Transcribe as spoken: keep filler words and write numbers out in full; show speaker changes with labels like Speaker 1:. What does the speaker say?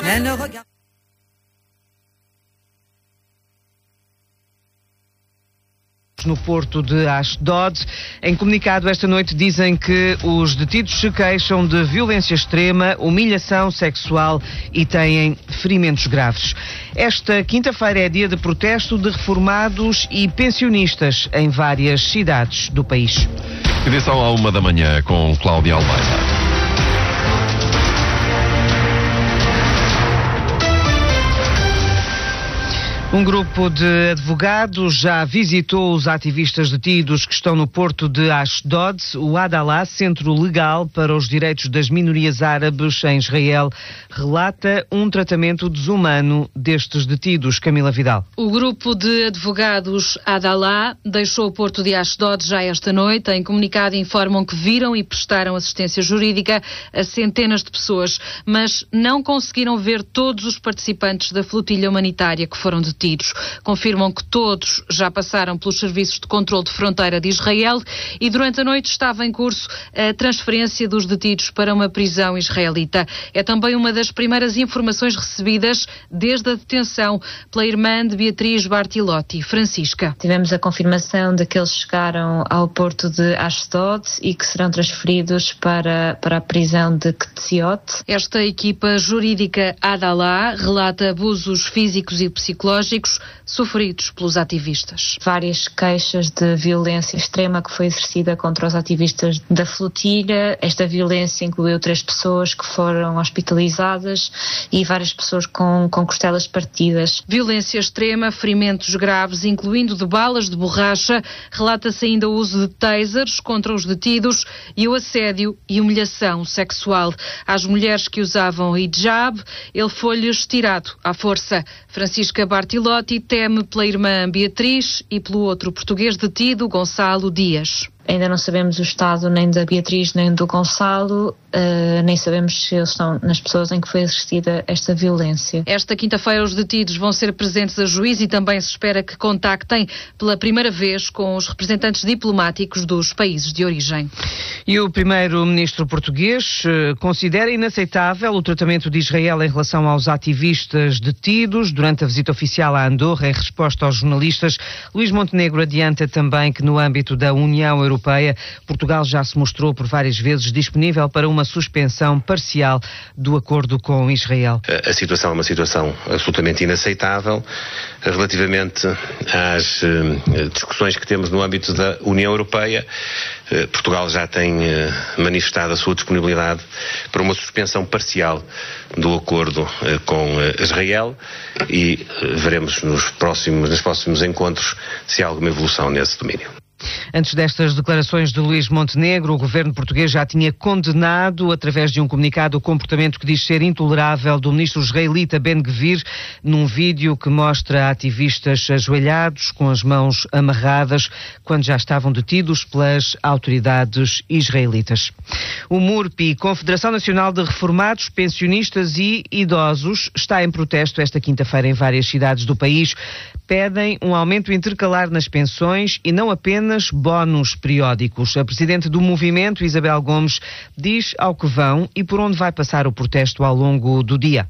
Speaker 1: Elle ne regarde
Speaker 2: no porto de Ashdod. Em comunicado esta noite dizem que os detidos se queixam de violência extrema, humilhação sexual e têm ferimentos graves. Esta quinta-feira é dia de protesto de reformados e pensionistas em várias cidades do país.
Speaker 3: Edição à uma da manhã com Cláudia Almeida.
Speaker 2: Um grupo de advogados já visitou os ativistas detidos que estão no porto de Ashdod. O Adalá, Centro Legal para os Direitos das Minorias Árabes em Israel, relata um tratamento desumano destes detidos. Camila Vidal.
Speaker 4: O grupo de advogados Adalá deixou o porto de Ashdod já esta noite. Em comunicado informam que viram e prestaram assistência jurídica a centenas de pessoas, mas não conseguiram ver todos os participantes da flotilha humanitária que foram detidos. Confirmam que todos já passaram pelos serviços de controle de fronteira de Israel e durante a noite estava em curso a transferência dos detidos para uma prisão israelita. É também uma das primeiras informações recebidas desde a detenção pela irmã de Beatriz Bartilotti, Francisca.
Speaker 5: Tivemos a confirmação de que eles chegaram ao porto de Ashdod e que serão transferidos para, para a prisão de Ketziot.
Speaker 4: Esta equipa jurídica Adalá relata abusos físicos e psicológicos sofridos pelos ativistas.
Speaker 5: Várias queixas de violência extrema que foi exercida contra os ativistas da flotilha. Esta violência incluiu três pessoas que foram hospitalizadas e várias pessoas com, com costelas partidas.
Speaker 4: Violência extrema, ferimentos graves, incluindo de balas de borracha. Relata-se ainda o uso de tasers contra os detidos e o assédio e humilhação sexual. Às mulheres que usavam hijab, ele foi-lhes tirado à força. Francisca Bartilotti teme pela irmã Beatriz e pelo outro português detido, Gonçalo Dias.
Speaker 5: Ainda não sabemos o estado nem da Beatriz nem do Gonçalo, uh, nem sabemos se eles estão nas pessoas em que foi exercida esta violência.
Speaker 4: Esta quinta-feira os detidos vão ser presentes a juiz e também se espera que contactem pela primeira vez com os representantes diplomáticos dos países de origem.
Speaker 2: E o primeiro-ministro português uh, considera inaceitável o tratamento de Israel em relação aos ativistas detidos durante a visita oficial a Andorra. Em resposta aos jornalistas, Luís Montenegro adianta também que no âmbito da União Europeia Portugal já se mostrou por várias vezes disponível para uma suspensão parcial do acordo com Israel.
Speaker 6: A situação é uma situação absolutamente inaceitável relativamente às uh, discussões que temos no âmbito da União Europeia. Uh, Portugal já tem uh, manifestado a sua disponibilidade para uma suspensão parcial do acordo uh, com uh, Israel e uh, veremos nos próximos, nos próximos encontros se há alguma evolução nesse domínio.
Speaker 2: Antes destas declarações de Luís Montenegro, o governo português já tinha condenado, através de um comunicado, o comportamento que diz ser intolerável do ministro israelita Ben-Gvir, num vídeo que mostra ativistas ajoelhados, com as mãos amarradas, quando já estavam detidos pelas autoridades israelitas. O MURPI, Confederação Nacional de Reformados, Pensionistas e Idosos, está em protesto esta quinta-feira em várias cidades do país. Pedem um aumento intercalar nas pensões e não apenas bónus periódicos. A presidente do movimento, Isabel Gomes, diz ao que vão e por onde vai passar o protesto ao longo do dia.